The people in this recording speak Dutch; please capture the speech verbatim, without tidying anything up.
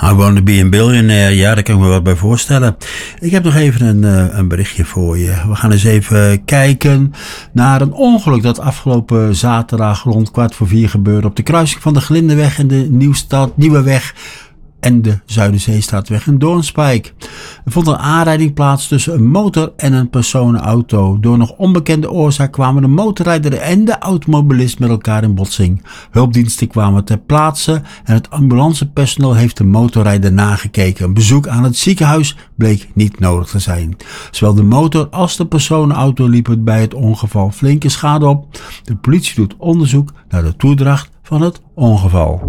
I want to be a billionaire. Ja, daar kan ik me wat bij voorstellen. Ik heb nog even een, uh, een berichtje voor je. We gaan eens even kijken naar een ongeluk dat afgelopen zaterdag rond kwart voor vier gebeurde op de kruising van de Glindeweg en de Nieuwstad, Nieuweweg en de Zuiderzeestraatweg in Doornspijk. Er vond een aanrijding plaats tussen een motor en een personenauto. Door nog onbekende oorzaak kwamen de motorrijder en de automobilist met elkaar in botsing. Hulpdiensten kwamen ter plaatse en het ambulancepersoneel heeft de motorrijder nagekeken. Een bezoek aan het ziekenhuis bleek niet nodig te zijn. Zowel de motor als de personenauto liepen bij het ongeval flinke schade op. De politie doet onderzoek naar de toedracht van het ongeval.